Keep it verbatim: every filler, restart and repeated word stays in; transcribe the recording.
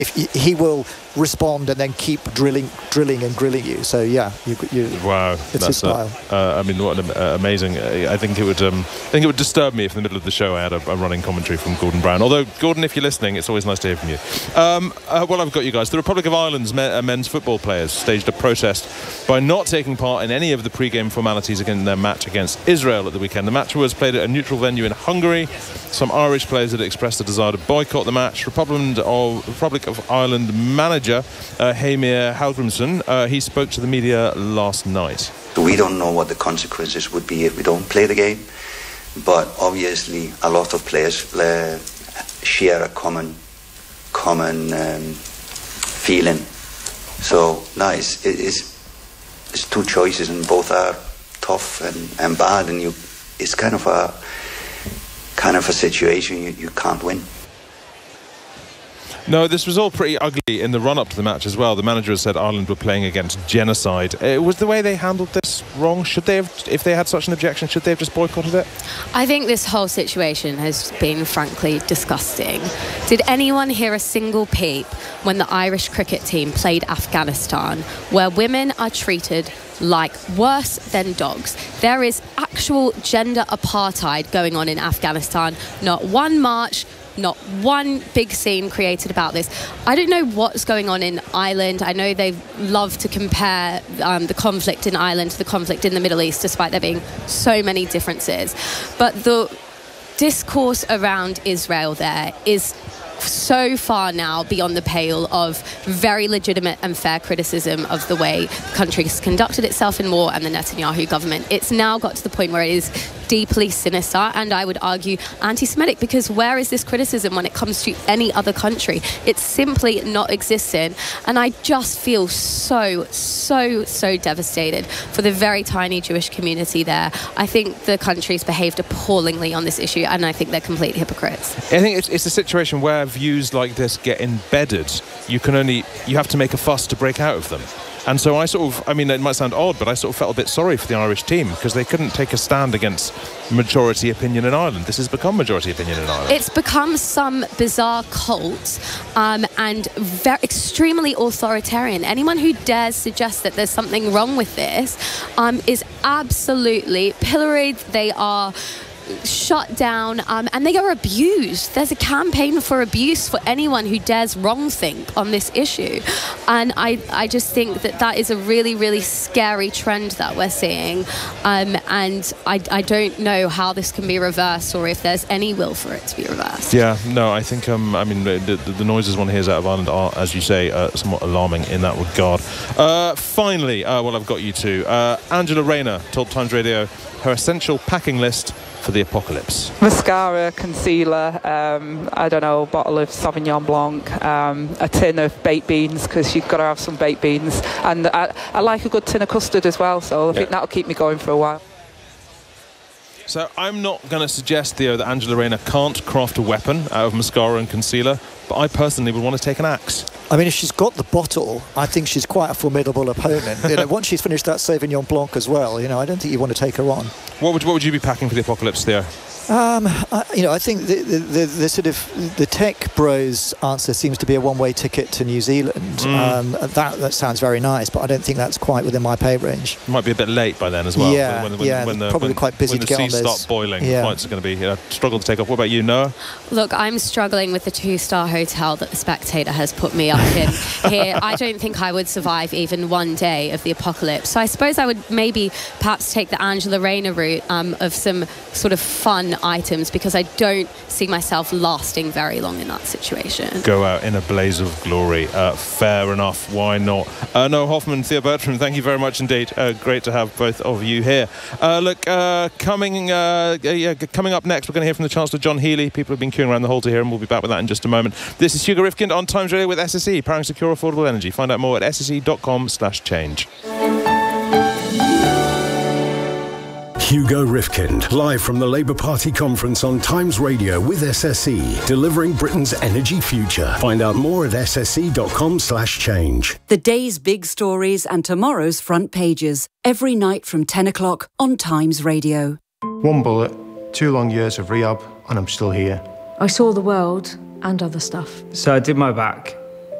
if he, he will respond and then keep drilling, drilling and grilling you. So yeah, you, you wow, it's that's his style. A, uh, I mean, what an uh, amazing! Uh, I think it would. Um, I think it would disturb me if in the middle of the show I had a, a running commentary from Gordon Brown. Although Gordon, if you're listening, it's always nice to hear from you. Um, uh, well, I've got you guys. The Republic of Ireland's me- uh, men's football players staged a protest by not taking part in any of the pre-game formalities against their match against Israel at the weekend. The match was played at a neutral venue in Hungary. Some Irish players had expressed a desire to boycott the match. Republic of, Republic of Ireland manager uh, Heimir Hallgrímsson, uh, he spoke to the media last night. We don't know what the consequences would be if we don't play the game, but obviously a lot of players uh, share a common common um, feeling. So no, it's, it's, it's two choices and both are tough and, and bad, and you it's kind of a kind of a situation you, you can't win. No, this was all pretty ugly in the run-up to the match as well. The manager has said Ireland were playing against genocide. Uh, was the way they handled this wrong? Should they have, if they had such an objection, should they have just boycotted it? I think this whole situation has been frankly disgusting. Did anyone hear a single peep when the Irish cricket team played Afghanistan, where women are treated like worse than dogs? There is actual gender apartheid going on in Afghanistan. Not one march, not one big scene created about this. I don't know what's going on in Ireland. I know they love to compare um, the conflict in Ireland to the conflict in the Middle East, despite there being so many differences. But the discourse around Israel there is so far now beyond the pale of very legitimate and fair criticism of the way the country has conducted itself in war and the Netanyahu government. It's now got to the point where it is deeply sinister and I would argue anti-Semitic, because where is this criticism when it comes to any other country? It's simply not existing, and I just feel so, so, so devastated for the very tiny Jewish community there. I think the country's behaved appallingly on this issue, and I think they're complete hypocrites. I think it's, it's a situation where views like this get embedded. You can only, you have to make a fuss to break out of them. And so I sort of, I mean, it might sound odd, but I sort of felt a bit sorry for the Irish team because they couldn't take a stand against majority opinion in Ireland. This has become majority opinion in Ireland. It's become some bizarre cult um, and very, extremely authoritarian. Anyone who dares suggest that there's something wrong with this um, is absolutely pilloried. They are shut down um, and they are abused. There's a campaign for abuse for anyone who dares wrong think on this issue, and I, I just think that that is a really really scary trend that we're seeing, um, and I, I don't know how this can be reversed or if there's any will for it to be reversed. Yeah, no, I think um, I mean the, the, the noises one hears out of Ireland are, as you say, uh, somewhat alarming in that regard. Uh, finally, uh, well, I've got you two. Uh, Angela Rayner told Times Radio her essential packing list for the apocalypse. Mascara, concealer, um, I don't know, a bottle of Sauvignon Blanc, um, a tin of baked beans, because you've got to have some baked beans, and I, I like a good tin of custard as well, so I yeah. think that'll keep me going for a while. So I'm not going to suggest, Theo, that Angela Rayner can't craft a weapon out of mascara and concealer, but I personally would want to take an axe. I mean, if she's got the bottle, I think she's quite a formidable opponent. You know, once she's finished that Sauvignon Blanc as well, you know, I don't think you want to take her on. What would what would you be packing for the apocalypse, Theo? Um, I, you know, I think the, the, the, the sort of the tech bros answer seems to be a one-way ticket to New Zealand. Mm. Um, that that sounds very nice, but I don't think that's quite within my pay range. It might be a bit late by then as well. Yeah, when, when, yeah, when the, probably when, quite busy when to the get on seas those. start boiling. Yeah. Flights are going to be uh, struggle to take off. What about you, Noah? Look, I'm struggling with the two-star hotel that the Spectator has put me up in here. I don't think I would survive even one day of the apocalypse. So I suppose I would maybe perhaps take the Angela Rayner route um, of some sort of fun items, because I don't see myself lasting very long in that situation. Go out in a blaze of glory. Uh, fair enough. Why not? Uh, Noah Hoffman, Theo Bertram, thank you very much indeed. Uh, great to have both of you here. Uh, look, uh, coming uh, yeah, coming up next, we're going to hear from the Chancellor John Healey. People have been queuing around the hall to hear him. We'll be back with that in just a moment. This is Hugo Rifkind on Times Radio with S S E, powering secure, affordable energy. Find out more at s s e dot com slash change. Hugo Rifkind, live from the Labour Party conference on Times Radio with S S E, delivering Britain's energy future. Find out more at s s e dot com slash change. The day's big stories and tomorrow's front pages, every night from ten o'clock on Times Radio. One bullet, two long years of rehab, and I'm still here. I saw the world and other stuff. So I did my back,